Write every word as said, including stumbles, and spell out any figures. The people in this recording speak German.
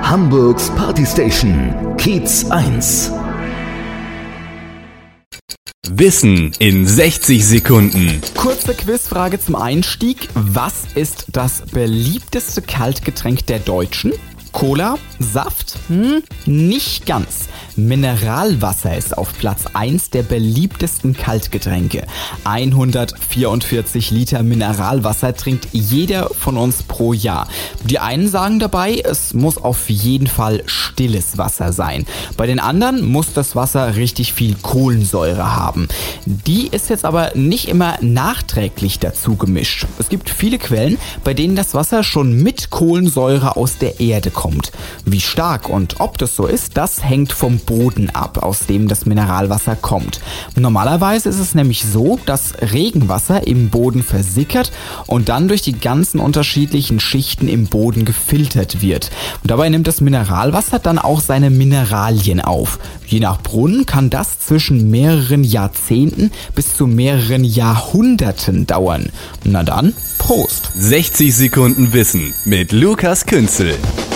Hamburgs Partystation, Kiez eins. Wissen in sechzig Sekunden. Kurze Quizfrage zum Einstieg. Was ist das beliebteste Kaltgetränk der Deutschen? Cola? Saft? Hm, nicht ganz. Mineralwasser ist auf Platz eins der beliebtesten Kaltgetränke. hundertvierundvierzig Liter Mineralwasser trinkt jeder von uns pro Jahr. Die einen sagen dabei, es muss auf jeden Fall stilles Wasser sein. Bei den anderen muss das Wasser richtig viel Kohlensäure haben. Die ist jetzt aber nicht immer nachträglich dazu gemischt. Es gibt viele Quellen, bei denen das Wasser schon mit Kohlensäure aus der Erde kommt. Wie stark und ob das so ist, das hängt vom Boden ab, aus dem das Mineralwasser kommt. Normalerweise ist es nämlich so, dass Regenwasser im Boden versickert und dann durch die ganzen unterschiedlichen Schichten im Boden gefiltert wird. Und dabei nimmt das Mineralwasser dann auch seine Mineralien auf. Je nach Brunnen kann das zwischen mehreren Jahrzehnten bis zu mehreren Jahrhunderten dauern. Na dann, Prost! sechzig Sekunden Wissen mit Lukas Künzel.